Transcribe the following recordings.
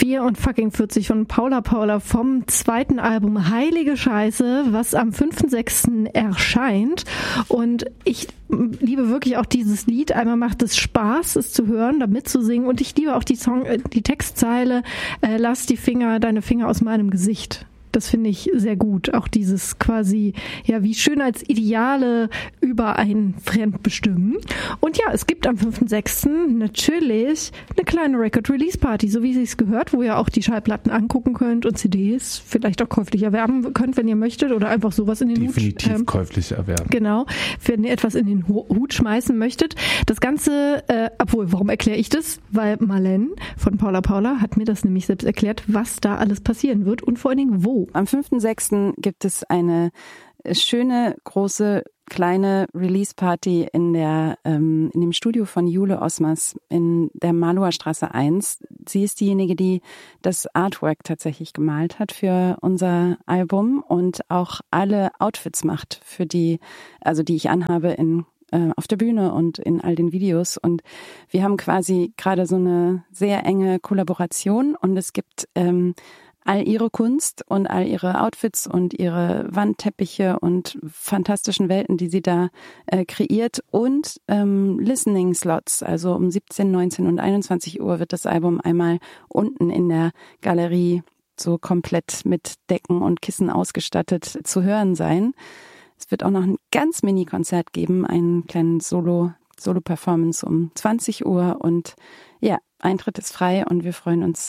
44 von Paula Paula vom zweiten Album Heilige Scheiße, was am 5.6. erscheint. Und ich liebe wirklich auch dieses Lied. Einmal macht es Spaß, es zu hören, da mitzusingen. Und ich liebe auch die Textzeile, lass deine Finger aus meinem Gesicht. Das finde ich sehr gut. Auch dieses quasi, ja, wie Schönheitsideale über ein Fremdbestimmen. Und ja, es gibt am 5.6. natürlich eine kleine Record-Release-Party, so wie sie es gehört, wo ihr auch die Schallplatten angucken könnt und CDs vielleicht auch käuflich erwerben könnt, wenn ihr möchtet, oder einfach sowas in den Definitiv käuflich erwerben. Genau, wenn ihr etwas in den Hut schmeißen möchtet. Das Ganze, warum erkläre ich das? Weil Marlene von Paula Paula hat mir das nämlich selbst erklärt, was da alles passieren wird und vor allen Dingen wo. Am 5.6. gibt es eine schöne, große, kleine Release-Party in dem Studio von Jule Osmers in der Marlower Straße 1. Sie ist diejenige, die das Artwork tatsächlich gemalt hat für unser Album und auch alle Outfits macht, die ich anhabe auf der Bühne und in all den Videos. Und wir haben quasi gerade so eine sehr enge Kollaboration und es gibt all ihre Kunst und all ihre Outfits und ihre Wandteppiche und fantastischen Welten, die sie da kreiert und Listening Slots, also um 17, 19 und 21 Uhr wird das Album einmal unten in der Galerie so komplett mit Decken und Kissen ausgestattet zu hören sein. Es wird auch noch ein ganz Mini-Konzert geben, einen kleinen Solo-Performance um 20 Uhr und ja, Eintritt ist frei und wir freuen uns.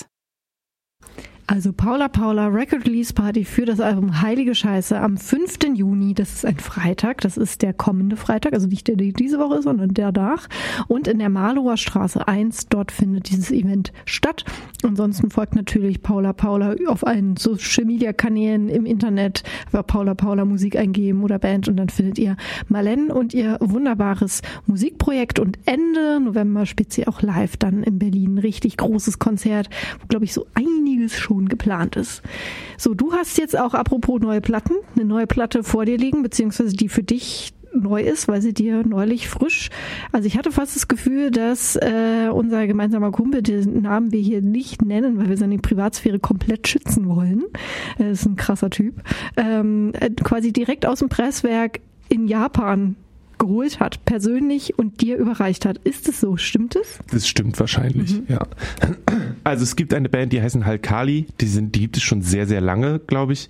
Also Paula Paula Record Release Party für das Album Heilige Scheiße am 5. Juni. Das ist ein Freitag. Das ist der kommende Freitag. Also nicht der diese Woche ist, sondern der danach. Und in der Marlower Straße 1. Dort findet dieses Event statt. Ansonsten folgt natürlich Paula Paula auf allen Social Media Kanälen im Internet. Einfach Paula Paula Musik eingeben oder Band. Und dann findet ihr Marlene und ihr wunderbares Musikprojekt. Und Ende November spielt sie auch live dann in Berlin. Ein richtig großes Konzert, wo, glaube ich, so einiges schon geplant ist. So, du hast jetzt auch, apropos neue Platten, eine neue Platte vor dir liegen, beziehungsweise die für dich neu ist, weil sie dir neulich frisch, also ich hatte fast das Gefühl, dass unser gemeinsamer Kumpel, den Namen wir hier nicht nennen, weil wir seine Privatsphäre komplett schützen wollen, ist ein krasser Typ, quasi direkt aus dem Presswerk in Japan geholt hat, persönlich und dir überreicht hat. Ist es so? Stimmt es? Das stimmt wahrscheinlich, ja. Also es gibt eine Band, die heißen Halkali, die gibt es schon sehr, sehr lange, glaube ich.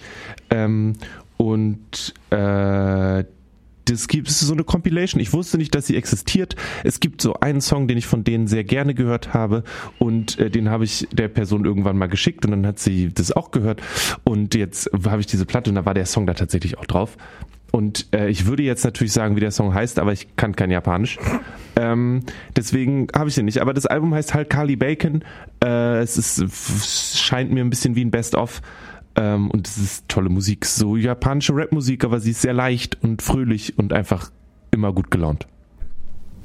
Es ist so eine Compilation. Ich wusste nicht, dass sie existiert. Es gibt so einen Song, den ich von denen sehr gerne gehört habe und den habe ich der Person irgendwann mal geschickt und dann hat sie das auch gehört und jetzt habe ich diese Platte und da war der Song da tatsächlich auch drauf. Und ich würde jetzt natürlich sagen, wie der Song heißt, aber ich kann kein Japanisch. Deswegen habe ich den nicht. Aber das Album heißt Halkali Bacon. Es scheint mir ein bisschen wie ein Best-of. Und es ist tolle Musik. So japanische Rapmusik, aber sie ist sehr leicht und fröhlich und einfach immer gut gelaunt.